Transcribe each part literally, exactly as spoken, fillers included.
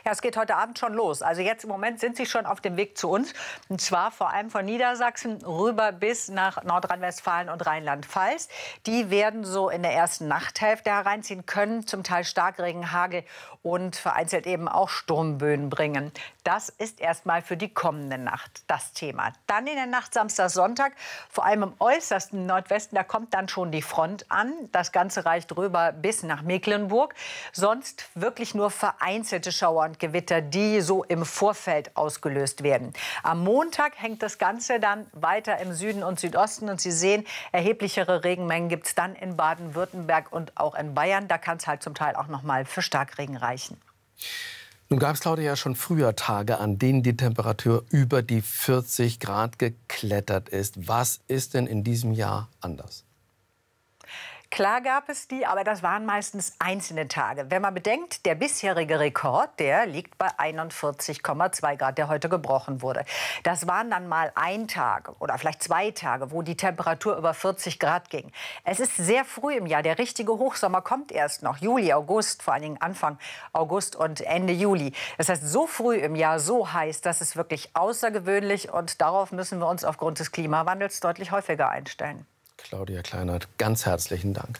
Ja, es geht heute Abend schon los. Also jetzt im Moment sind sie schon auf dem Weg zu uns. Und zwar vor allem von Niedersachsen rüber bis nach Nordrhein-Westfalen und Rheinland-Pfalz. Die werden so in der ersten Nachthälfte hereinziehen können, zum Teil Starkregen, Hagel und vereinzelt eben auch Sturmböen bringen. Das ist erstmal für die kommende Nacht das Thema. Dann in der Nacht Samstag, Sonntag, vor allem im äußersten Nordwesten, da kommt dann schon die Front an. Das Ganze reicht rüber bis nach Mecklenburg. Sonst wirklich nur vereinzelte Schauer und Gewitter, die so im Vorfeld ausgelöst werden. Am Montag hängt das Ganze dann weiter im Süden und Südosten. Und Sie sehen, erheblichere Regenmengen gibt es dann in Baden-Württemberg und auch in Bayern. Da kann es halt zum Teil auch noch mal für Starkregen reichen. Nun gab es, Claudia, ja schon früher Tage, an denen die Temperatur über die vierzig Grad geklettert ist. Was ist denn in diesem Jahr anders? Klar gab es die, aber das waren meistens einzelne Tage. Wenn man bedenkt, der bisherige Rekord, der liegt bei einundvierzig Komma zwei Grad, der heute gebrochen wurde. Das waren dann mal ein Tag oder vielleicht zwei Tage, wo die Temperatur über vierzig Grad ging. Es ist sehr früh im Jahr. Der richtige Hochsommer kommt erst noch. Juli, August, vor allen Dingen Anfang August und Ende Juli. Das heißt, so früh im Jahr, so heiß, das ist wirklich außergewöhnlich. Und darauf müssen wir uns aufgrund des Klimawandels deutlich häufiger einstellen. Claudia Kleinert, ganz herzlichen Dank.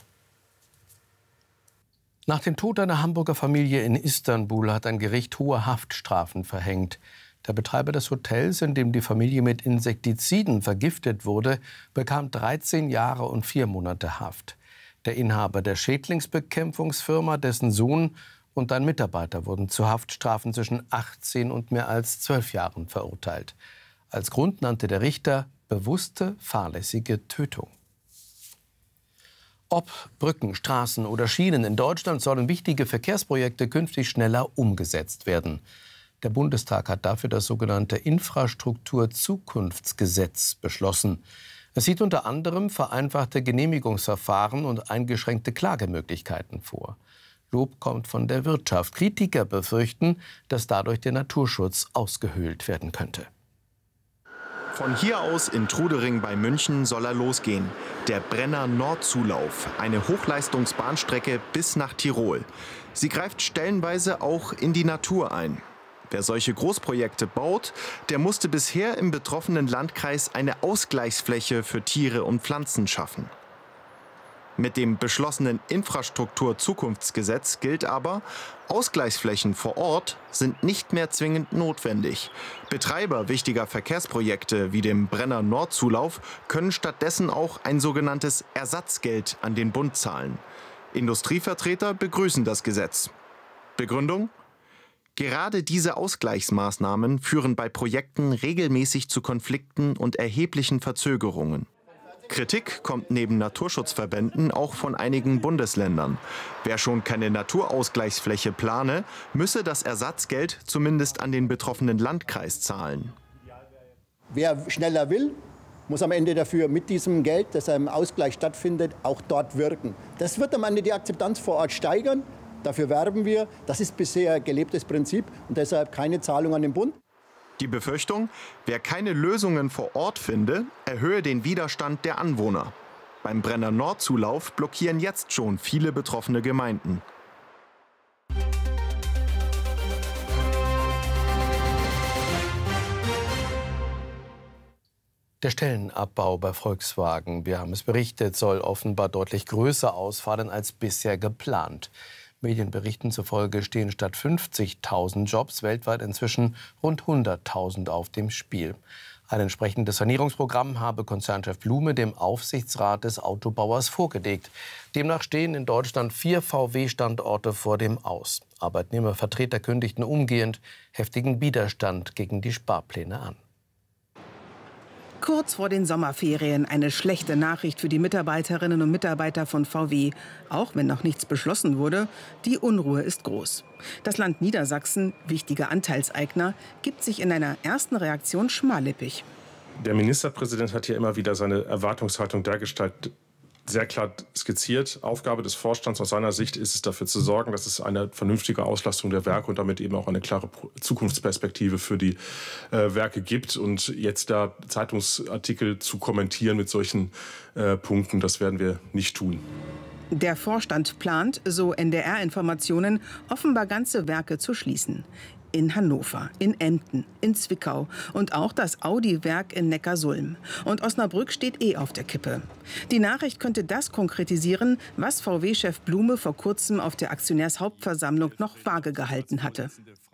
Nach dem Tod einer Hamburger Familie in Istanbul hat ein Gericht hohe Haftstrafen verhängt. Der Betreiber des Hotels, in dem die Familie mit Insektiziden vergiftet wurde, bekam dreizehn Jahre und vier Monate Haft. Der Inhaber der Schädlingsbekämpfungsfirma, dessen Sohn und ein Mitarbeiter wurden zu Haftstrafen zwischen achtzehn und mehr als zwölf Jahren verurteilt. Als Grund nannte der Richter bewusste, fahrlässige Tötung. Ob Brücken, Straßen oder Schienen in Deutschland sollen wichtige Verkehrsprojekte künftig schneller umgesetzt werden. Der Bundestag hat dafür das sogenannte Infrastrukturzukunftsgesetz beschlossen. Es sieht unter anderem vereinfachte Genehmigungsverfahren und eingeschränkte Klagemöglichkeiten vor. Lob kommt von der Wirtschaft. Kritiker befürchten, dass dadurch der Naturschutz ausgehöhlt werden könnte. Von hier aus in Trudering bei München soll er losgehen. Der Brenner-Nord-Zulauf, eine Hochleistungsbahnstrecke bis nach Tirol. Sie greift stellenweise auch in die Natur ein. Wer solche Großprojekte baut, der musste bisher im betroffenen Landkreis eine Ausgleichsfläche für Tiere und Pflanzen schaffen. Mit dem beschlossenen Infrastrukturzukunftsgesetz gilt aber, Ausgleichsflächen vor Ort sind nicht mehr zwingend notwendig. Betreiber wichtiger Verkehrsprojekte wie dem Brenner-Nord-Zulauf können stattdessen auch ein sogenanntes Ersatzgeld an den Bund zahlen. Industrievertreter begrüßen das Gesetz. Begründung? Gerade diese Ausgleichsmaßnahmen führen bei Projekten regelmäßig zu Konflikten und erheblichen Verzögerungen. Kritik kommt neben Naturschutzverbänden auch von einigen Bundesländern. Wer schon keine Naturausgleichsfläche plane, müsse das Ersatzgeld zumindest an den betroffenen Landkreis zahlen. Wer schneller will, muss am Ende dafür mit diesem Geld, das im Ausgleich stattfindet, auch dort wirken. Das wird am Ende die Akzeptanz vor Ort steigern. Dafür werben wir. Das ist bisher gelebtes Prinzip und deshalb keine Zahlung an den Bund. Die Befürchtung, wer keine Lösungen vor Ort finde, erhöhe den Widerstand der Anwohner. Beim Brenner-Nord-Zulauf blockieren jetzt schon viele betroffene Gemeinden. Der Stellenabbau bei Volkswagen, wir haben es berichtet, soll offenbar deutlich größer ausfallen als bisher geplant. Medienberichten zufolge stehen statt fünfzigtausend Jobs weltweit inzwischen rund hunderttausend auf dem Spiel. Ein entsprechendes Sanierungsprogramm habe Konzernchef Blume dem Aufsichtsrat des Autobauers vorgelegt. Demnach stehen in Deutschland vier V W-Standorte vor dem Aus. Arbeitnehmervertreter kündigten umgehend heftigen Widerstand gegen die Sparpläne an. Kurz vor den Sommerferien eine schlechte Nachricht für die Mitarbeiterinnen und Mitarbeiter von V W. Auch wenn noch nichts beschlossen wurde, die Unruhe ist groß. Das Land Niedersachsen, wichtiger Anteilseigner, gibt sich in einer ersten Reaktion schmallippig. Der Ministerpräsident hat hier immer wieder seine Erwartungshaltung dergestalt sehr klar skizziert. Aufgabe des Vorstands aus seiner Sicht ist es, dafür zu sorgen, dass es eine vernünftige Auslastung der Werke und damit eben auch eine klare Zukunftsperspektive für die äh, Werke gibt. Und jetzt da Zeitungsartikel zu kommentieren mit solchen äh, Punkten, das werden wir nicht tun. Der Vorstand plant, so N D R-Informationen, offenbar ganze Werke zu schließen. In Hannover, in Emden, in Zwickau und auch das Audi-Werk in Neckarsulm. Und Osnabrück steht eh auf der Kippe. Die Nachricht könnte das konkretisieren, was V W-Chef Blume vor kurzem auf der Aktionärshauptversammlung noch vage gehalten hatte.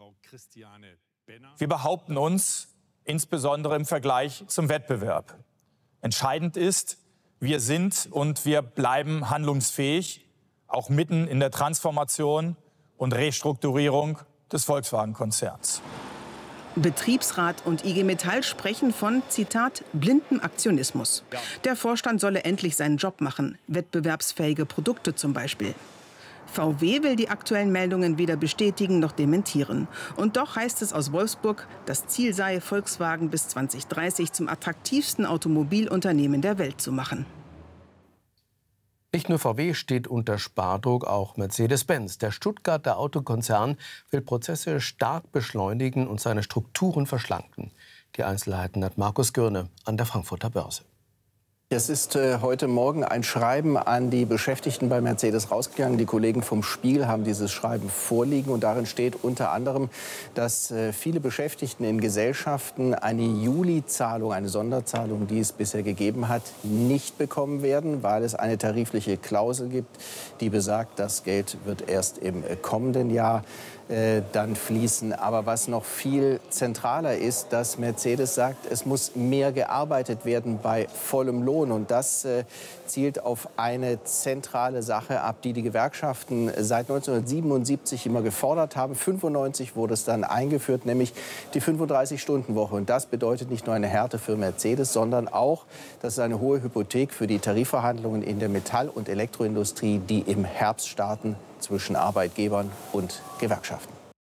Wir behaupten uns, insbesondere im Vergleich zum Wettbewerb. Entscheidend ist, wir sind und wir bleiben handlungsfähig, auch mitten in der Transformation und Restrukturierung des Volkswagen-Konzerns. Betriebsrat und I G Metall sprechen von, Zitat, blindem Aktionismus. Der Vorstand solle endlich seinen Job machen, wettbewerbsfähige Produkte zum Beispiel. V W will die aktuellen Meldungen weder bestätigen noch dementieren. Und doch heißt es aus Wolfsburg, das Ziel sei, Volkswagen bis zwanzig dreißig zum attraktivsten Automobilunternehmen der Welt zu machen. Nicht nur V W steht unter Spardruck, auch Mercedes-Benz. Der Stuttgarter Autokonzern will Prozesse stark beschleunigen und seine Strukturen verschlanken. Die Einzelheiten hat Markus Gürne an der Frankfurter Börse. Es ist äh, heute Morgen ein Schreiben an die Beschäftigten bei Mercedes rausgegangen. Die Kollegen vom Spiegel haben dieses Schreiben vorliegen. Und darin steht unter anderem, dass äh, viele Beschäftigten in Gesellschaften eine Juli-Zahlung, eine Sonderzahlung, die es bisher gegeben hat, nicht bekommen werden, weil es eine tarifliche Klausel gibt, die besagt, das Geld wird erst im kommenden Jahr äh, dann fließen. Aber was noch viel zentraler ist, dass Mercedes sagt, es muss mehr gearbeitet werden bei vollem Lohn. Und das äh, zielt auf eine zentrale Sache ab, die die Gewerkschaften seit neunzehnhundertsiebenundsiebzig immer gefordert haben. fünfundneunzig wurde es dann eingeführt, nämlich die fünfunddreißig-Stunden-Woche. Und das bedeutet nicht nur eine Härte für Mercedes, sondern auch, das ist eine hohe Hypothek für die Tarifverhandlungen in der Metall- und Elektroindustrie, die im Herbst starten zwischen Arbeitgebern und Gewerkschaften.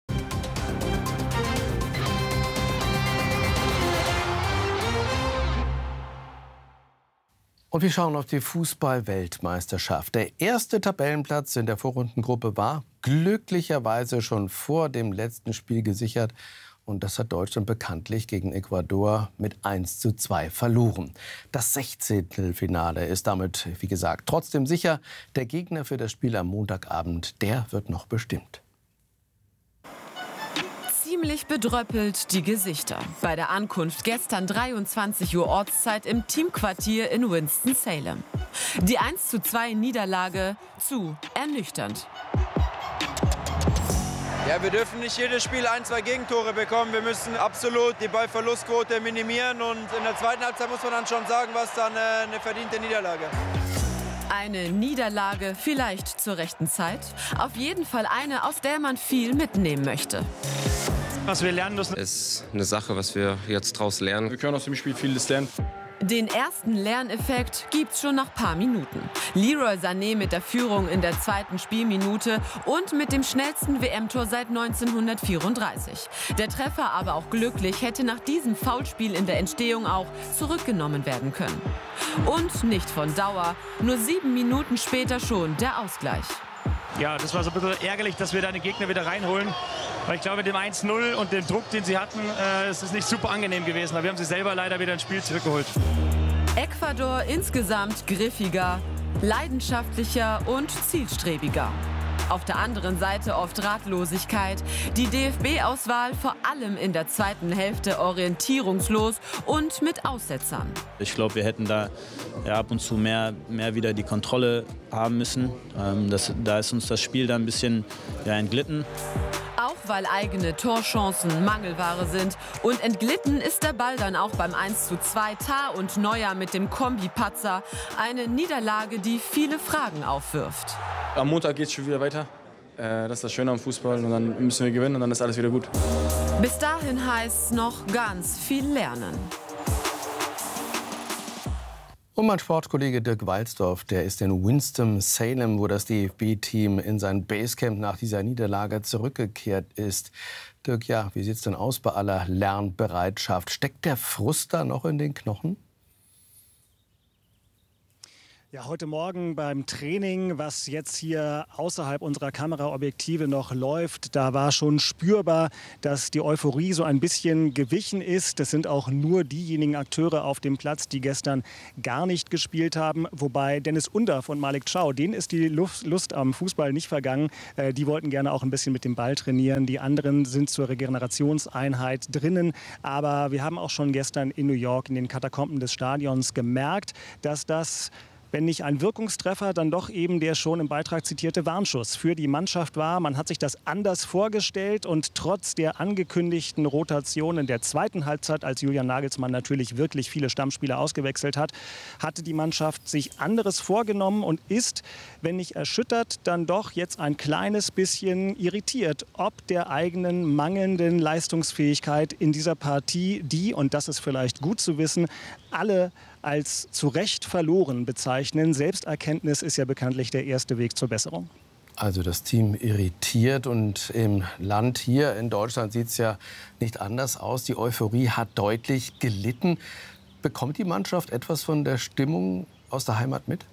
Und wir schauen auf die Fußball-Weltmeisterschaft. Der erste Tabellenplatz in der Vorrundengruppe war glücklicherweise schon vor dem letzten Spiel gesichert. Und das hat Deutschland bekanntlich gegen Ecuador mit eins zu zwei verloren. Das Sechzehntelfinale ist damit, wie gesagt, trotzdem sicher. Der Gegner für das Spiel am Montagabend, der wird noch bestimmt. Ziemlich bedröppelt die Gesichter. Bei der Ankunft gestern dreiundzwanzig Uhr Ortszeit im Teamquartier in Winston-Salem. Die eins zu zwei Niederlage zu ernüchternd. Ja, wir dürfen nicht jedes Spiel ein, zwei Gegentore bekommen. Wir müssen absolut die Ballverlustquote minimieren. Und in der zweiten Halbzeit muss man dann schon sagen, was dann äh, eine verdiente Niederlage. Eine Niederlage vielleicht zur rechten Zeit. Auf jeden Fall eine, aus der man viel mitnehmen möchte. Was wir lernen müssen, ist eine Sache, was wir jetzt daraus lernen. Wir können aus dem Spiel vieles lernen. Den ersten Lerneffekt gibt's schon nach paar Minuten. Leroy Sané mit der Führung in der zweiten Spielminute und mit dem schnellsten W M-Tor seit neunzehnhundertvierunddreißig. Der Treffer, aber auch glücklich, hätte nach diesem Foulspiel in der Entstehung auch zurückgenommen werden können. Und nicht von Dauer, nur sieben Minuten später schon der Ausgleich. Ja, das war so ein bisschen ärgerlich, dass wir da den Gegner wieder reinholen. Weil ich glaube, mit dem eins null und dem Druck, den sie hatten, äh, ist es nicht super angenehm gewesen. Aber wir haben sie selber leider wieder ins Spiel zurückgeholt. Ecuador insgesamt griffiger, leidenschaftlicher und zielstrebiger. Auf der anderen Seite oft Ratlosigkeit. Die D F B-Auswahl vor allem in der zweiten Hälfte orientierungslos und mit Aussetzern. Ich glaube, wir hätten da ja, ab und zu mehr, mehr wieder die Kontrolle haben müssen. Ähm, das, da ist uns das Spiel da ein bisschen ja, entglitten. Auch weil eigene Torchancen Mangelware sind. Und entglitten ist der Ball dann auch beim eins zu zwei. Tah und Neuer mit dem Kombi-Patzer. Eine Niederlage, die viele Fragen aufwirft. Am Montag geht es schon wieder weiter. Äh, das ist das Schöne am Fußball. Und dann müssen wir gewinnen und dann ist alles wieder gut. Bis dahin heißt es noch ganz viel lernen. Und mein Sportkollege Dirk Walzdorf, der ist in Winston-Salem, wo das D F B-Team in sein Basecamp nach dieser Niederlage zurückgekehrt ist. Dirk, ja, wie sieht es denn aus bei aller Lernbereitschaft? Steckt der Frust da noch in den Knochen? Ja, heute Morgen beim Training, was jetzt hier außerhalb unserer Kameraobjektive noch läuft, da war schon spürbar, dass die Euphorie so ein bisschen gewichen ist. Das sind auch nur diejenigen Akteure auf dem Platz, die gestern gar nicht gespielt haben. Wobei Dennis Undaff und Malik Chow, denen ist die Lust am Fußball nicht vergangen. Die wollten gerne auch ein bisschen mit dem Ball trainieren. Die anderen sind zur Regenerationseinheit drinnen. Aber wir haben auch schon gestern in New York in den Katakomben des Stadions gemerkt, dass das, wenn nicht ein Wirkungstreffer, dann doch eben der schon im Beitrag zitierte Warnschuss für die Mannschaft war. Man hat sich das anders vorgestellt und trotz der angekündigten Rotation in der zweiten Halbzeit, als Julian Nagelsmann natürlich wirklich viele Stammspieler ausgewechselt hat, hatte die Mannschaft sich anderes vorgenommen und ist, wenn nicht erschüttert, dann doch jetzt ein kleines bisschen irritiert, ob der eigenen mangelnden Leistungsfähigkeit in dieser Partie, die, und das ist vielleicht gut zu wissen, alle als zu Recht verloren bezeichnen. Selbsterkenntnis ist ja bekanntlich der erste Weg zur Besserung. Also das Team irritiert und im Land hier in Deutschland sieht es ja nicht anders aus. Die Euphorie hat deutlich gelitten. Bekommt die Mannschaft etwas von der Stimmung aus der Heimat mit?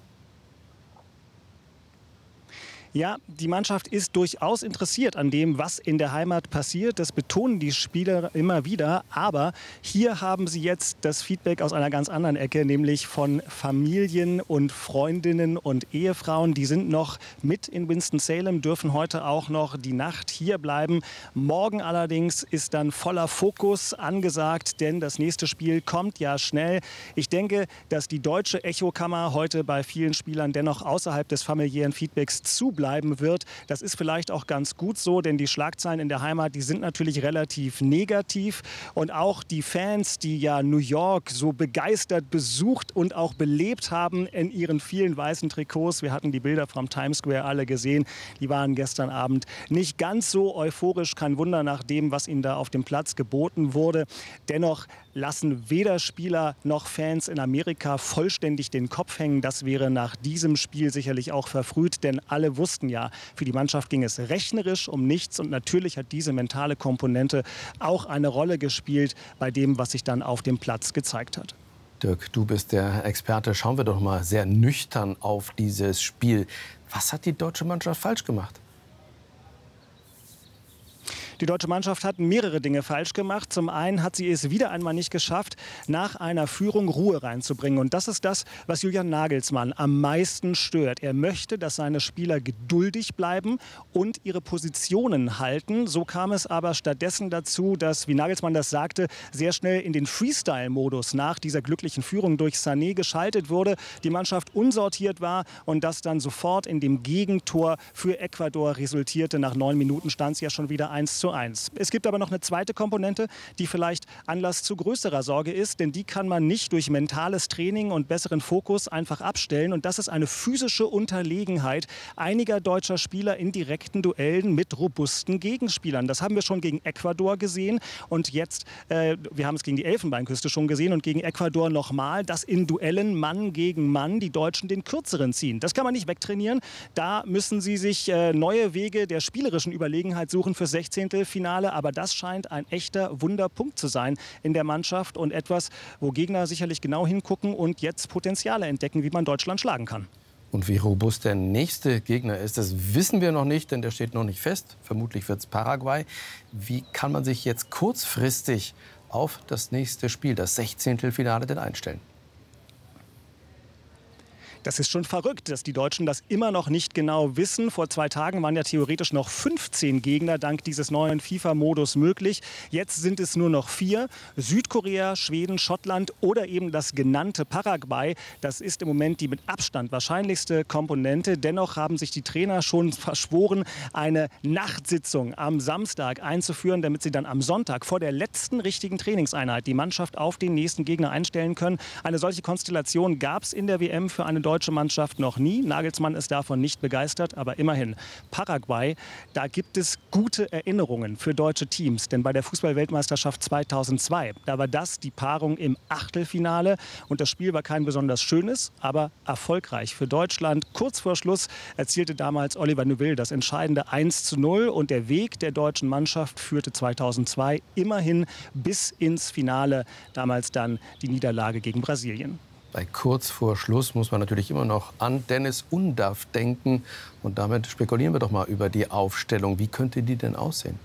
Ja, die Mannschaft ist durchaus interessiert an dem, was in der Heimat passiert. Das betonen die Spieler immer wieder. Aber hier haben sie jetzt das Feedback aus einer ganz anderen Ecke, nämlich von Familien und Freundinnen und Ehefrauen. Die sind noch mit in Winston-Salem, dürfen heute auch noch die Nacht hier bleiben. Morgen allerdings ist dann voller Fokus angesagt, denn das nächste Spiel kommt ja schnell. Ich denke, dass die deutsche Echokammer heute bei vielen Spielern dennoch außerhalb des familiären Feedbacks zubleibt. bleiben wird. Das ist vielleicht auch ganz gut so, denn die Schlagzeilen in der Heimat, die sind natürlich relativ negativ. Und auch die Fans, die ja New York so begeistert besucht und auch belebt haben in ihren vielen weißen Trikots. Wir hatten die Bilder vom Times Square alle gesehen. Die waren gestern Abend nicht ganz so euphorisch. Kein Wunder nach dem, was ihnen da auf dem Platz geboten wurde. Dennoch lassen weder Spieler noch Fans in Amerika vollständig den Kopf hängen. Das wäre nach diesem Spiel sicherlich auch verfrüht, denn alle wussten ja, für die Mannschaft ging es rechnerisch um nichts und natürlich hat diese mentale Komponente auch eine Rolle gespielt bei dem, was sich dann auf dem Platz gezeigt hat. Dirk, du bist der Experte. Schauen wir doch mal sehr nüchtern auf dieses Spiel. Was hat die deutsche Mannschaft falsch gemacht? Die deutsche Mannschaft hat mehrere Dinge falsch gemacht. Zum einen hat sie es wieder einmal nicht geschafft, nach einer Führung Ruhe reinzubringen. Und das ist das, was Julian Nagelsmann am meisten stört. Er möchte, dass seine Spieler geduldig bleiben und ihre Positionen halten. So kam es aber stattdessen dazu, dass, wie Nagelsmann das sagte, sehr schnell in den Freestyle-Modus nach dieser glücklichen Führung durch Sané geschaltet wurde. Die Mannschaft unsortiert war und das dann sofort in dem Gegentor für Ecuador resultierte. Nach neun Minuten stand es ja schon wieder eins zu eins. Es gibt aber noch eine zweite Komponente, die vielleicht Anlass zu größerer Sorge ist, denn die kann man nicht durch mentales Training und besseren Fokus einfach abstellen. Und das ist eine physische Unterlegenheit einiger deutscher Spieler in direkten Duellen mit robusten Gegenspielern. Das haben wir schon gegen Ecuador gesehen und jetzt, äh, wir haben es gegen die Elfenbeinküste schon gesehen und gegen Ecuador nochmal, dass in Duellen Mann gegen Mann die Deutschen den Kürzeren ziehen. Das kann man nicht wegtrainieren. Da müssen sie sich äh, neue Wege der spielerischen Überlegenheit suchen für sechzehnte Finale, aber das scheint ein echter Wunderpunkt zu sein in der Mannschaft und etwas, wo Gegner sicherlich genau hingucken und jetzt Potenziale entdecken, wie man Deutschland schlagen kann. Und wie robust der nächste Gegner ist, das wissen wir noch nicht, denn der steht noch nicht fest. Vermutlich wird es Paraguay. Wie kann man sich jetzt kurzfristig auf das nächste Spiel, das sechzehnte Finale, denn einstellen? Das ist schon verrückt, dass die Deutschen das immer noch nicht genau wissen. Vor zwei Tagen waren ja theoretisch noch fünfzehn Gegner dank dieses neuen FIFA-Modus möglich. Jetzt sind es nur noch vier. Südkorea, Schweden, Schottland oder eben das genannte Paraguay. Das ist im Moment die mit Abstand wahrscheinlichste Komponente. Dennoch haben sich die Trainer schon verschworen, eine Nachtsitzung am Samstag einzuführen, damit sie dann am Sonntag vor der letzten richtigen Trainingseinheit die Mannschaft auf den nächsten Gegner einstellen können. Eine solche Konstellation gab es in der W M für eine deutsche deutsche Mannschaft noch nie. Nagelsmann ist davon nicht begeistert, aber immerhin Paraguay, da gibt es gute Erinnerungen für deutsche Teams. Denn bei der Fußball-Weltmeisterschaft zweitausendzwei, da war das die Paarung im Achtelfinale und das Spiel war kein besonders schönes, aber erfolgreich für Deutschland. Kurz vor Schluss erzielte damals Oliver Neuville das entscheidende eins zu null und der Weg der deutschen Mannschaft führte zweitausendzwei immerhin bis ins Finale, damals dann die Niederlage gegen Brasilien. Bei kurz vor Schluss muss man natürlich immer noch an Dennis Undaff denken. Und damit spekulieren wir doch mal über die Aufstellung. Wie könnte die denn aussehen?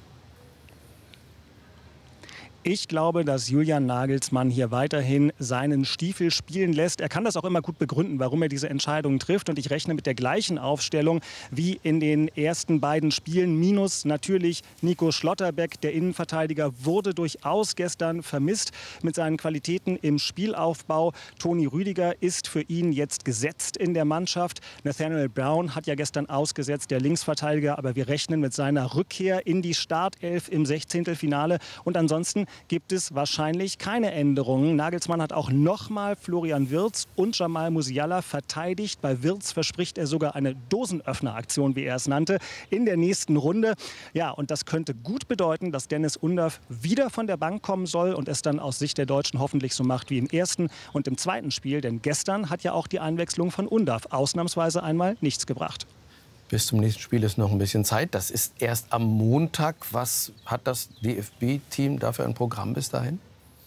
Ich glaube, dass Julian Nagelsmann hier weiterhin seinen Stiefel spielen lässt. Er kann das auch immer gut begründen, warum er diese Entscheidungen trifft. Und ich rechne mit der gleichen Aufstellung wie in den ersten beiden Spielen. Minus natürlich Nico Schlotterbeck. Der Innenverteidiger wurde durchaus gestern vermisst mit seinen Qualitäten im Spielaufbau. Toni Rüdiger ist für ihn jetzt gesetzt in der Mannschaft. Nathaniel Brown hat ja gestern ausgesetzt, der Linksverteidiger. Aber wir rechnen mit seiner Rückkehr in die Startelf im Sechzehntelfinale. Und ansonsten gibt es wahrscheinlich keine Änderungen. Nagelsmann hat auch nochmal Florian Wirtz und Jamal Musiala verteidigt. Bei Wirtz verspricht er sogar eine Dosenöffneraktion, wie er es nannte, in der nächsten Runde. Ja, und das könnte gut bedeuten, dass Dennis Undaff wieder von der Bank kommen soll und es dann aus Sicht der Deutschen hoffentlich so macht wie im ersten und im zweiten Spiel. Denn gestern hat ja auch die Einwechslung von Undaff ausnahmsweise einmal nichts gebracht. Bis zum nächsten Spiel ist noch ein bisschen Zeit. Das ist erst am Montag. Was hat das D F B-Team dafür ein Programm bis dahin?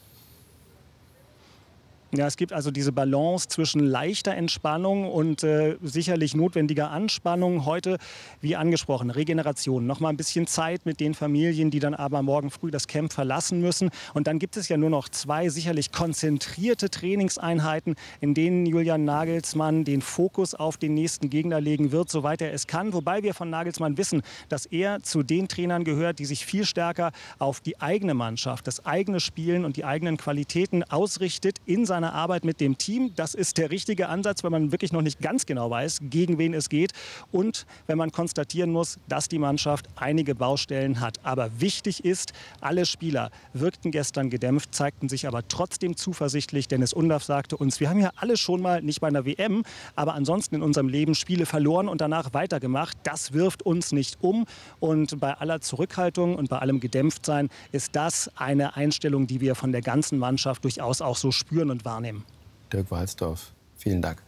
Ja, es gibt also diese Balance zwischen leichter Entspannung und äh, sicherlich notwendiger Anspannung. Heute, wie angesprochen, Regeneration. Noch mal ein bisschen Zeit mit den Familien, die dann aber morgen früh das Camp verlassen müssen. Und dann gibt es ja nur noch zwei sicherlich konzentrierte Trainingseinheiten, in denen Julian Nagelsmann den Fokus auf den nächsten Gegner legen wird, soweit er es kann. Wobei wir von Nagelsmann wissen, dass er zu den Trainern gehört, die sich viel stärker auf die eigene Mannschaft, das eigene Spielen und die eigenen Qualitäten ausrichtet in seiner Arbeit mit dem Team. Das ist der richtige Ansatz, wenn man wirklich noch nicht ganz genau weiß, gegen wen es geht. Und wenn man konstatieren muss, dass die Mannschaft einige Baustellen hat. Aber wichtig ist, alle Spieler wirkten gestern gedämpft, zeigten sich aber trotzdem zuversichtlich. Dennis Undaff sagte uns, wir haben ja alle schon mal, nicht bei einer W M, aber ansonsten in unserem Leben Spiele verloren und danach weitergemacht. Das wirft uns nicht um. Und bei aller Zurückhaltung und bei allem Gedämpftsein ist das eine Einstellung, die wir von der ganzen Mannschaft durchaus auch so spüren und wahrnehmen. Dirk Walzdorf, vielen Dank.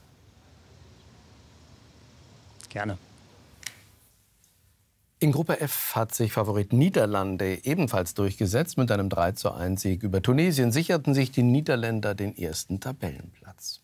Gerne. In Gruppe F hat sich Favorit Niederlande ebenfalls durchgesetzt. Mit einem drei zu eins Sieg über Tunesien sicherten sich die Niederländer den ersten Tabellenplatz.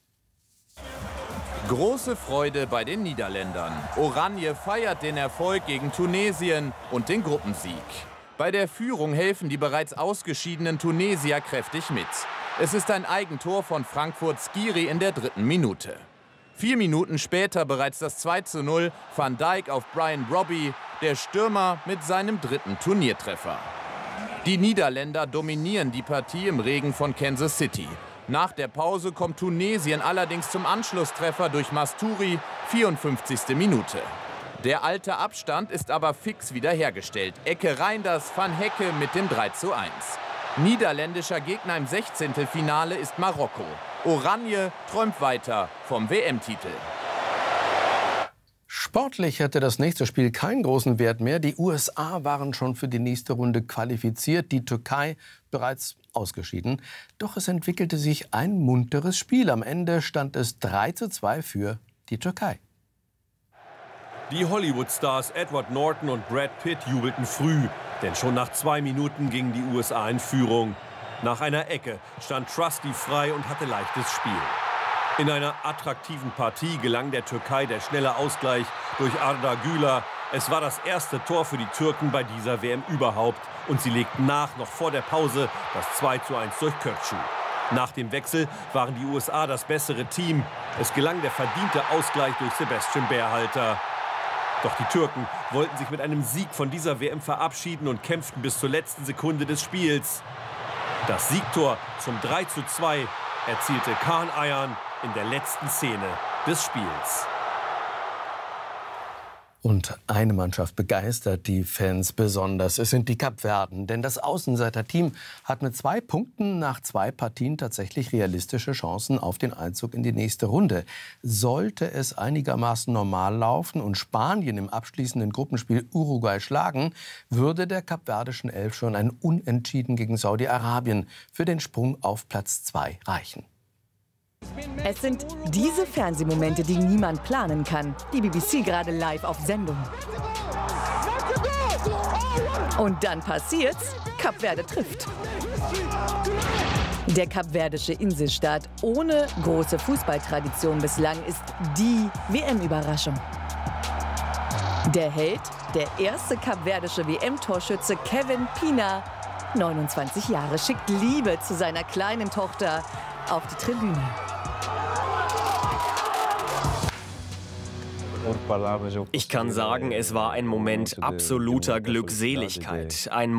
Große Freude bei den Niederländern. Oranje feiert den Erfolg gegen Tunesien und den Gruppensieg. Bei der Führung helfen die bereits ausgeschiedenen Tunesier kräftig mit. Es ist ein Eigentor von Frankfurt Skiri in der dritten Minute. Vier Minuten später bereits das zwei zu null, Van Dijk auf Brian Brobby, der Stürmer mit seinem dritten Turniertreffer. Die Niederländer dominieren die Partie im Regen von Kansas City. Nach der Pause kommt Tunesien allerdings zum Anschlusstreffer durch Masturi, vierundfünfzigste Minute. Der alte Abstand ist aber fix wiederhergestellt. Ecke Reinders, Van Hecke mit dem drei zu eins. Niederländischer Gegner im Sechzehntelfinale ist Marokko. Oranje träumt weiter vom W M-Titel. Sportlich hätte das nächste Spiel keinen großen Wert mehr. Die U S A waren schon für die nächste Runde qualifiziert, die Türkei bereits ausgeschieden. Doch es entwickelte sich ein munteres Spiel. Am Ende stand es drei zu zwei für die Türkei. Die Hollywood-Stars Edward Norton und Brad Pitt jubelten früh. Denn schon nach zwei Minuten gingen die U S A in Führung. Nach einer Ecke stand Trusty frei und hatte leichtes Spiel. In einer attraktiven Partie gelang der Türkei der schnelle Ausgleich durch Arda Güler. Es war das erste Tor für die Türken bei dieser W M überhaupt. Und sie legten nach, noch vor der Pause, das zwei zu eins durch Kökçü. Nach dem Wechsel waren die U S A das bessere Team. Es gelang der verdiente Ausgleich durch Sebastian Berhalter. Doch die Türken wollten sich mit einem Sieg von dieser W M verabschieden und kämpften bis zur letzten Sekunde des Spiels. Das Siegtor zum drei zu zwei erzielte Kaan Ayhan in der letzten Szene des Spiels. Und eine Mannschaft begeistert die Fans besonders. Es sind die Kapverden. Denn das Außenseiter-Team hat mit zwei Punkten nach zwei Partien tatsächlich realistische Chancen auf den Einzug in die nächste Runde. Sollte es einigermaßen normal laufen und Spanien im abschließenden Gruppenspiel Uruguay schlagen, würde der kapverdischen Elf schon ein Unentschieden gegen Saudi-Arabien für den Sprung auf Platz zwei reichen. Es sind diese Fernsehmomente, die niemand planen kann. Die B B C gerade live auf Sendung. Und dann passiert's, Kap Verde trifft. Der kapverdische Inselstaat ohne große Fußballtradition bislang ist die W M-Überraschung. Der Held, der erste kapverdische W M-Torschütze Kevin Pina, neunundzwanzig Jahre, schickt Liebe zu seiner kleinen Tochter auf die Tribüne. Ich kann sagen, es war ein Moment absoluter Glückseligkeit. Ein